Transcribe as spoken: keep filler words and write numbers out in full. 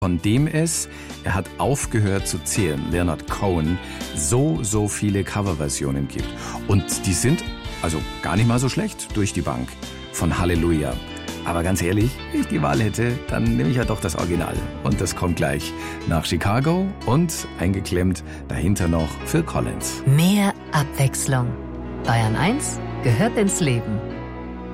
von dem es, er hat aufgehört zu zählen, Leonard Cohen, so, so viele Coverversionen gibt. Und die sind also gar nicht mal so schlecht durch die Bank von Halleluja. Aber ganz ehrlich, wenn ich die Wahl hätte, dann nehme ich ja doch das Original. Und das kommt gleich nach Chicago und eingeklemmt dahinter noch Phil Collins. Mehr Abwechslung. Bayern eins gehört ins Leben.